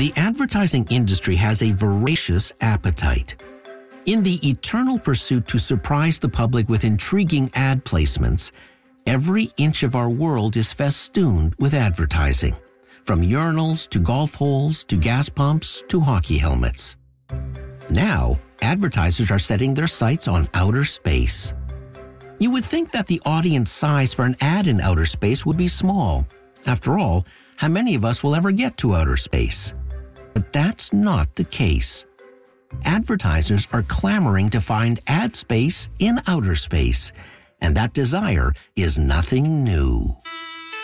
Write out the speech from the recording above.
The advertising industry has a voracious appetite. In the eternal pursuit to surprise the public with intriguing ad placements, every inch of our world is festooned with advertising, from urinals to golf holes to gas pumps to hockey helmets. Now, advertisers are setting their sights on outer space. You would think that the audience size for an ad in outer space would be small. After all, how many of us will ever get to outer space? But that's not the case. Advertisers are clamoring to find ad space in outer space, and that desire is nothing new.